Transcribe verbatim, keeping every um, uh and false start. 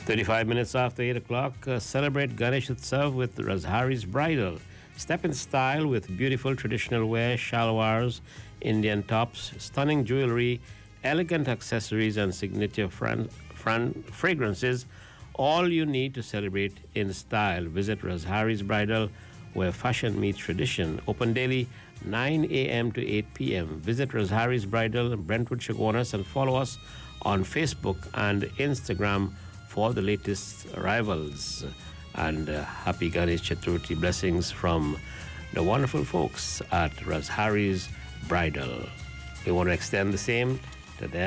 thirty-five minutes after eight o'clock, uh, celebrate Ganesh Utsav with Razhari's Bridal. Step in style with beautiful traditional wear, shalwars, Indian tops, stunning jewelry, elegant accessories, and signature fran- fran- fragrances. All you need to celebrate in style. Visit Razhari's Bridal, where fashion meets tradition. Open daily, nine a.m. to eight p.m. Visit Razhari's Bridal, Brentwood, Chaguanas, and follow us on Facebook and Instagram for the latest arrivals. And uh, happy Ganesh Chaturthi blessings from the wonderful folks at Razhari's Bridal. We want to extend the same to them.